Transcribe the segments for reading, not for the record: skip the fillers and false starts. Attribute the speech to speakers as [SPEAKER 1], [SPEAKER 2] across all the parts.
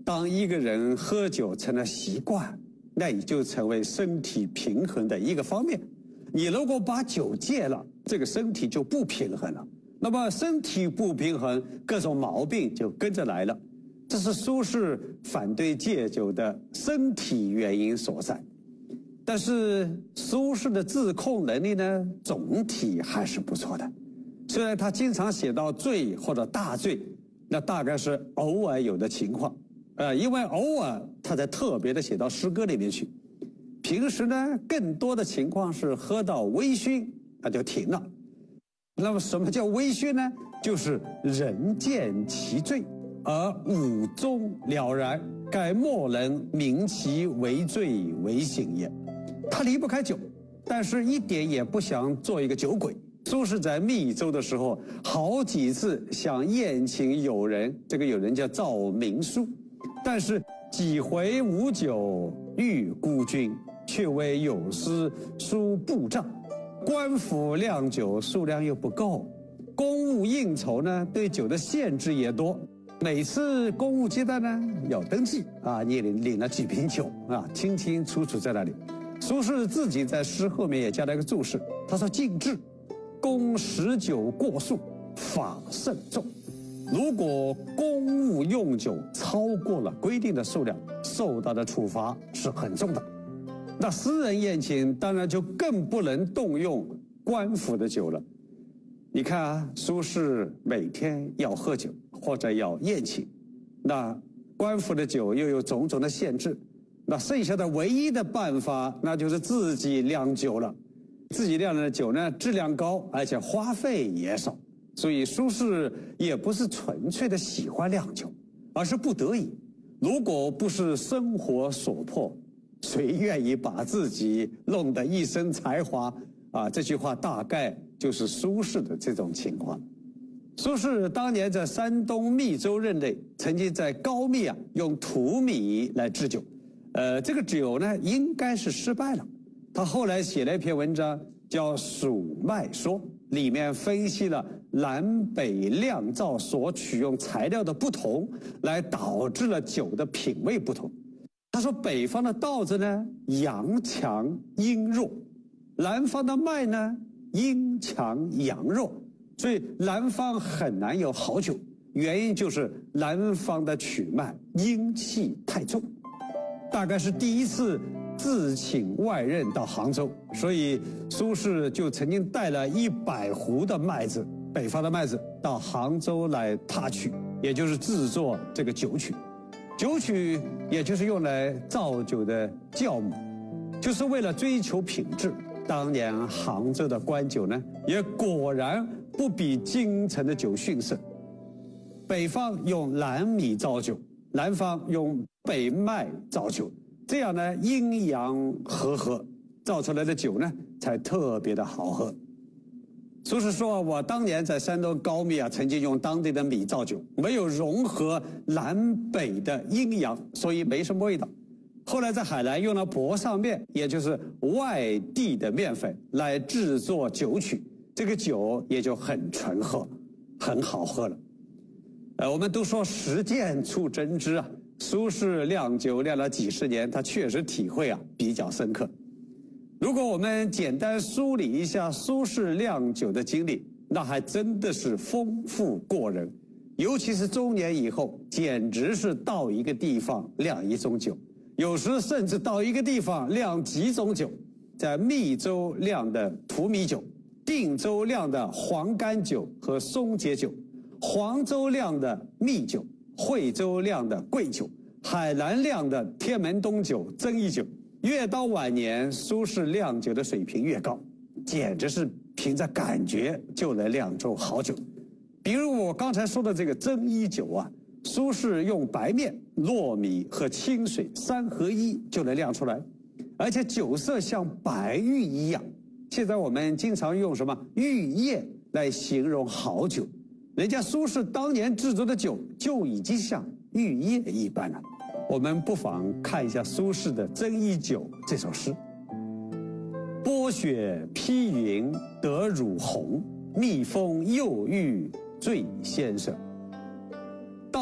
[SPEAKER 1] 当一个人喝酒成了习惯，那也就成为身体平衡的一个方面。你如果把酒戒了，这个身体就不平衡了。那么身体不平衡，各种毛病就跟着来了。这是苏轼反对戒酒的身体原因所在。但是苏轼的自控能力呢，总体还是不错的。虽然他经常写到醉或者大醉，那大概是偶尔有的情况。因为偶尔他才特别的写到诗歌里面去。平时呢，更多的情况是喝到微醺，那就停了。那么什么叫微醺呢？就是人见其醉，而五宗了然，盖莫能明其为醉为醒也。他离不开酒，但是一点也不想做一个酒鬼。苏轼在密州的时候，好几次想宴请友人，这个友人叫赵明书，但是几回无酒欲孤军，却为有司书布帐。官府酿酒数量又不够，公务应酬呢对酒的限制也多，每次公务接待呢要登记你领了几瓶酒清清楚楚在那里。苏轼自己在诗后面也加了一个注释，他说禁制，公食酒过数，法甚重。如果公务用酒超过了规定的数量，受到的处罚是很重的。那私人宴请当然就更不能动用官府的酒了。你看苏轼每天要喝酒或者要宴请，那官府的酒又有种种的限制，那剩下的唯一的办法，那就是自己酿酒了。自己酿的酒呢，质量高，而且花费也少，所以苏轼也不是纯粹的喜欢酿酒，而是不得已。如果不是生活所迫，谁愿意把自己弄得一身才华这句话大概就是苏轼的这种情况。苏轼当年在山东密州任内，曾经在高密用土米来制酒，这个酒呢应该是失败了。他后来写了一篇文章叫《蜀麦说》，里面分析了南北酿造所取用材料的不同，来导致了酒的品味不同。他说北方的稻子呢阳强阴弱，南方的麦呢阴强阳弱，所以南方很难有好酒，原因就是南方的曲麦阴气太重。大概是第一次自请外任到杭州，所以苏轼就曾经带了100斛的麦子，北方的麦子到杭州来踏曲，也就是制作这个酒曲。酒曲也就是用来造酒的酵母，就是为了追求品质。当年杭州的官酒呢，也果然不比京城的酒逊色。北方用南米造酒，南方用北麦造酒，这样呢阴阳和合，造出来的酒呢才特别的好喝。苏轼说，我当年在山东高密曾经用当地的米造酒，没有融合南北的阴阳，所以没什么味道。后来在海南用了薄上面，也就是外地的面粉来制作酒曲，这个酒也就很醇厚，很好喝了。我们都说实践出真知苏轼酿酒酿了几十年，他确实体会比较深刻。如果我们简单梳理一下苏轼酿酒的经历，那还真的是丰富过人。尤其是中年以后，简直是到一个地方酿一种酒，有时甚至到一个地方酿几种酒。在密州酿的土米酒，定州酿的黄干酒和松节酒，黄州酿的蜜酒，惠州酿的桂酒，海南酿的天门冬酒、增益酒。越到晚年，苏轼酿酒的水平越高，简直是凭着感觉就能酿出好酒。比如我刚才说的这个增益酒苏轼用白面、糯米和清水3合1就能酿出来，而且酒色像白玉一样。现在我们经常用什么玉液来形容好酒，人家苏轼当年制作的酒就已经像玉液一般了。我们不妨看一下苏轼的《增益酒》这首诗：剥雪披云得乳红，蜜蜂诱玉醉先生。到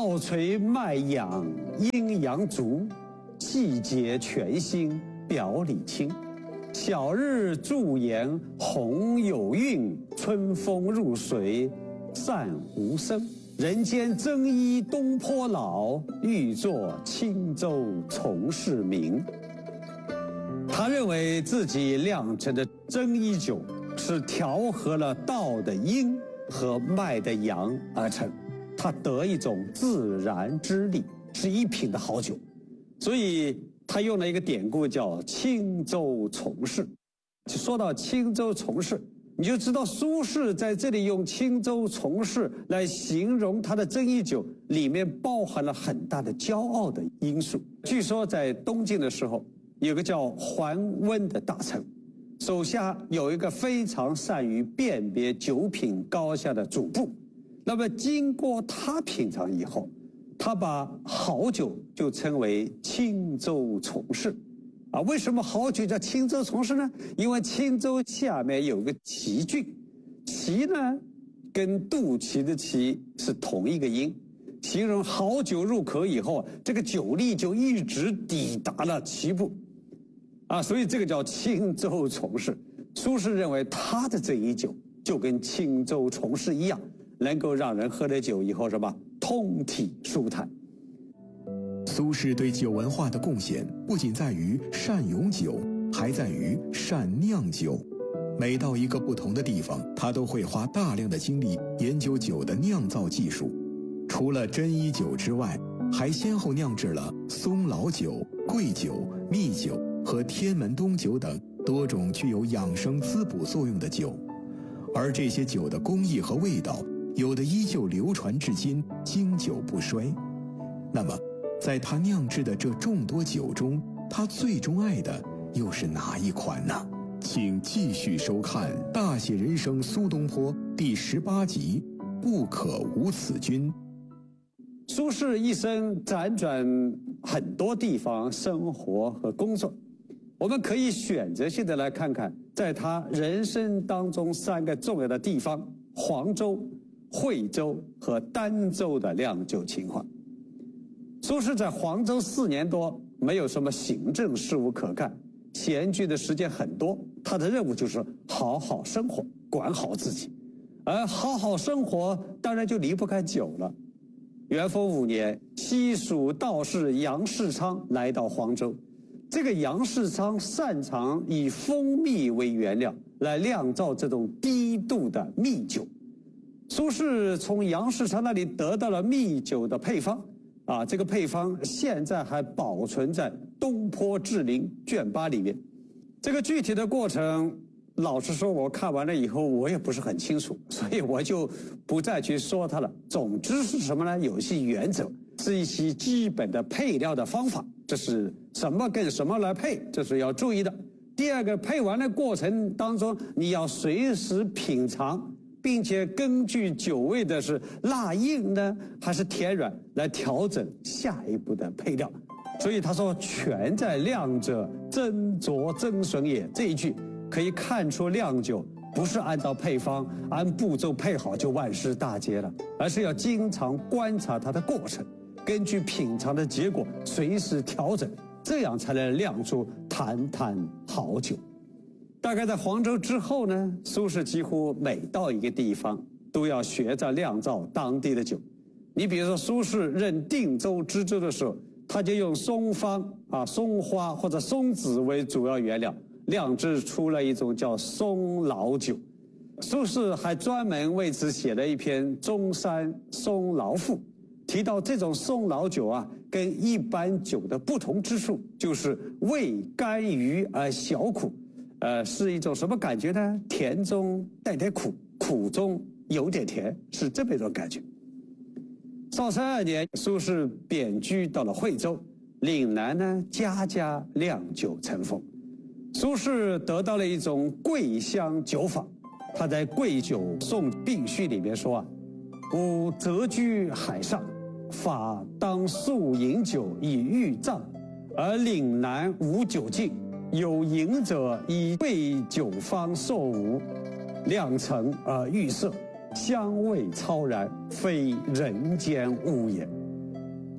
[SPEAKER 1] 稻垂麦养，阴阳足，气节全心，表里清。晓日驻颜，红有韵，春风入水，散无声。人间增衣东坡老，欲作轻舟从事明。他认为自己酿成的增衣酒是调和了稻的阴和麦的阳而成，它得一种自然之力，是一品的好酒。所以他用了一个典故叫轻舟从事。说到轻舟从事，你就知道苏轼在这里用轻舟从事来形容他的增衣酒，里面包含了很大的骄傲的因素。据说在东晋的时候，有个叫桓温的大臣，手下有一个非常善于辨别酒品高下的主簿。那么经过他品尝以后，他把好酒就称为轻舟从事。为什么好酒叫轻舟从事呢？因为轻舟下面有个齐郡，齐呢跟肚脐的脐是同一个音，形容好酒入口以后，这个酒力就一直抵达了脐部，所以这个叫轻舟从事。苏轼认为他的这一酒就跟轻舟从事一样，能够让人喝了酒以后什么通体舒坦。
[SPEAKER 2] 苏轼对酒文化的贡献不仅在于善咏酒，还在于善酿酒。每到一个不同的地方，他都会花大量的精力研究酒的酿造技术。除了真衣酒之外，还先后酿制了松老酒、桂酒、蜜酒和天门冬酒等多种具有养生滋补作用的酒。而这些酒的工艺和味道，有的依旧流传至今，经久不衰。那么在他酿制的这众多酒中，他最钟爱的又是哪一款呢？请继续收看《大写人生苏东坡》第18集《不可无此君》。
[SPEAKER 1] 苏轼一生辗转很多地方生活和工作，我们可以选择性的来看看，在他人生当中3个重要的地方：黄州、惠州和儋州的酿酒情况。苏轼在黄州4年多，没有什么行政事务可干，闲居的时间很多，他的任务就是好好生活，管好自己。而好好生活当然就离不开酒了。元丰5年，西蜀道士杨世昌来到黄州。这个杨世昌擅长以蜂蜜为原料来酿造这种低度的蜜酒。苏轼从杨世昌那里得到了蜜酒的配方，这个配方现在还保存在《东坡志林》卷8里面。这个具体的过程，老实说我看完了以后我也不是很清楚，所以我就不再去说它了。总之是什么呢？有一些原则，是一些基本的配料的方法，这是什么跟什么来配，这是要注意的。第二个，配完的过程当中你要随时品尝，并且根据酒味的是辣硬呢还是甜软来调整下一步的配料。所以他说全在酿者斟酌增损也，这一句可以看出酿酒不是按照配方按步骤配好就万事大吉了，而是要经常观察它的过程，根据品尝的结果随时调整，这样才能酿出坛坛好酒。大概在黄州之后呢，苏轼几乎每到一个地方都要学着酿造当地的酒。你比如说苏轼任定州知州的时候，他就用松芳松花或者松子为主要原料，酿制出了一种叫松老酒。苏轼还专门为此写了一篇《中山松老赋》，提到这种松老酒跟一般酒的不同之处，就是味甘于而小苦。是一种什么感觉呢？甜中带点苦，苦中有点甜，是这么一种感觉。绍圣2年，苏轼贬居到了惠州，岭南呢家家酿酒成风。苏轼得到了一种桂香酒法，他在《桂酒送病序》里面说吾谪居海上，法当素饮酒以御藏，而岭南无酒尽，有饮者以桂酒方受吾，酿成而欲色，香味超然，非人间物也。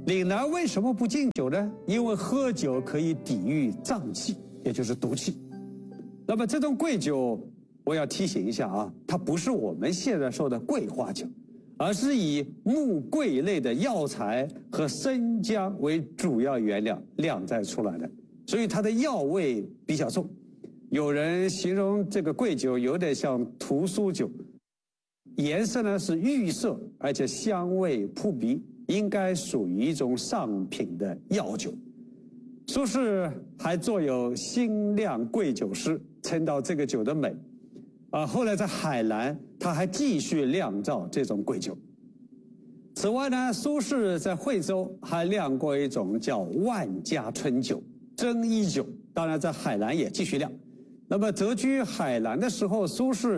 [SPEAKER 1] 岭南为什么不禁酒呢？因为喝酒可以抵御瘴气，也就是毒气。那么这种桂酒，我要提醒一下啊，它不是我们现在说的桂花酒，而是以木桂类的药材和生姜为主要原料酿造出来的，所以它的药味比较重。有人形容这个桂酒有点像屠苏酒，颜色呢是玉色，而且香味扑鼻，应该属于一种上品的药酒。苏轼还作有新酿桂酒诗，称道这个酒的美。后来在海南，他还继续酿造这种桂酒。此外呢，苏轼在惠州还酿过一种叫万家春酒、真衣酒，当然在海南也继续酿。那么谪居海南的时候，苏轼